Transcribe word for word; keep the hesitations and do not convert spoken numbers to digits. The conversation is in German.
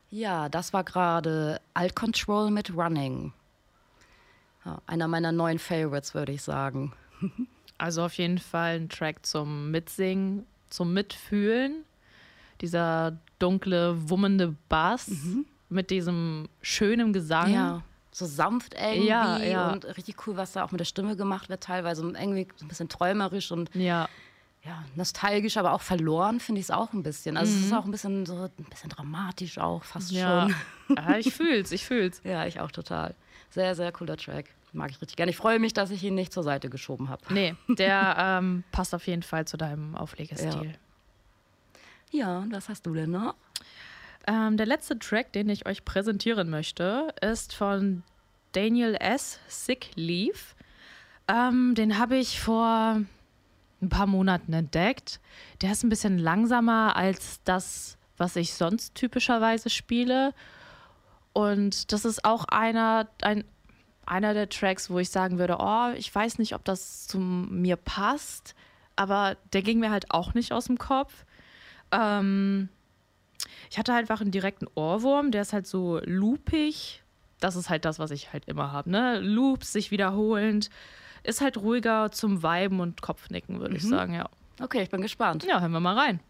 Ja, das war gerade Alt Control mit Running. Ja, einer meiner neuen Favorites, würde ich sagen. Also auf jeden Fall ein Track zum Mitsingen, zum Mitfühlen. Dieser dunkle, wummende Bass mhm. mit diesem schönen Gesang. Ja, so sanft irgendwie ja, ja. und richtig cool, was da auch mit der Stimme gemacht wird teilweise. Irgendwie so ein bisschen träumerisch und ja. Ja, nostalgisch, aber auch verloren finde ich es auch ein bisschen. Also mhm. es ist auch ein bisschen so ein bisschen dramatisch auch fast ja. schon. Ja, ich fühl's, ich fühl's. Ja, ich auch total. Sehr, sehr cooler Track. Mag ich richtig gerne. Ich freue mich, dass ich ihn nicht zur Seite geschoben habe. Nee, der ähm, passt auf jeden Fall zu deinem Auflegestil. Ja, ja, und was hast du denn noch? Ähm, der letzte Track, den ich euch präsentieren möchte, ist von Daniel S. Sick Leave. Ähm, den habe ich vor ein paar Monaten entdeckt. Der ist ein bisschen langsamer als das, was ich sonst typischerweise spiele. Und das ist auch einer, ein, einer der Tracks, wo ich sagen würde, oh, ich weiß nicht, ob das zu mir passt, aber der ging mir halt auch nicht aus dem Kopf. Ähm, ich hatte halt einfach einen direkten Ohrwurm, der ist halt so loopig. Das ist halt das, was ich halt immer habe, ne? Loops, sich wiederholend. Ist halt ruhiger zum Viben und Kopfnicken, würde mhm. ich sagen, ja. Okay, ich bin gespannt. Ja, hören wir mal rein.